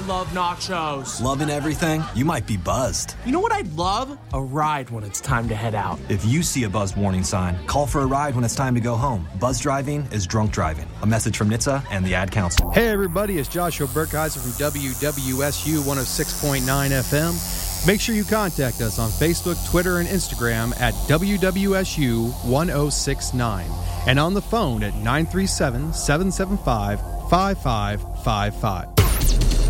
love nachos. Loving everything? You might be buzzed. You know what I'd love? A ride when it's time to head out. If you see a buzzed warning sign, call for a ride when it's time to go home. Buzz driving is drunk driving. A message from NHTSA and the Ad Council. Hey everybody, it's Joshua Burkheiser from WWSU 106.9 FM. Make sure you contact us on Facebook, Twitter, and Instagram at WWSU 1069 and on the phone at 937-775-5555.